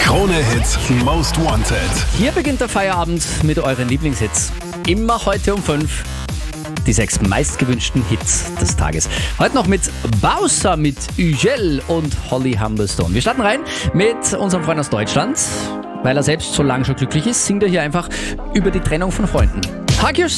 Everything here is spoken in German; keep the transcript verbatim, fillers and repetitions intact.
Krone Hits Most Wanted. Hier beginnt der Feierabend mit euren Lieblingshits. Immer heute um fünf. Die sechs meistgewünschten Hits des Tages. Heute noch mit Bowser, mit Ugel und Holly Humberstone. Wir starten rein mit unserem Freund aus Deutschland. Weil er selbst so lange schon glücklich ist, singt er hier einfach über die Trennung von Freunden. Hug Yourself